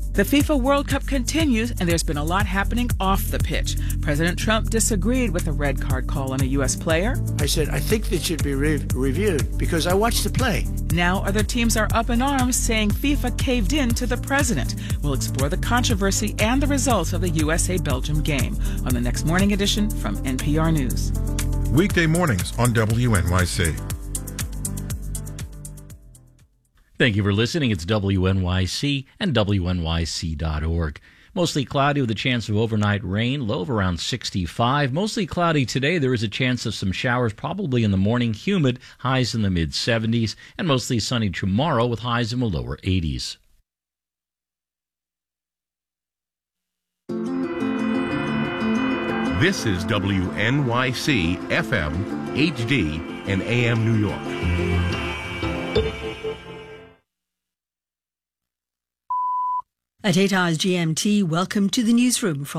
The FIFA World Cup continues, and there's been a lot happening off the pitch. President Trump disagreed with a red card call on a U.S. player. I said, I think that should be reviewed because I watched the play. Now other teams are up in arms saying FIFA caved in to the president. We'll explore the controversy and the results of the USA-Belgium game on the next morning edition from NPR News. Weekday mornings on WNYC. Thank you for listening. It's WNYC and WNYC.org. Mostly cloudy with a chance of overnight rain, low of around 65. Mostly cloudy today. There is a chance of some showers probably in the morning. Humid, highs in the mid-70s. And mostly sunny tomorrow with highs in the lower 80s. This is WNYC FM, HD, and AM New York. At 8 hours GMT, welcome to the newsroom from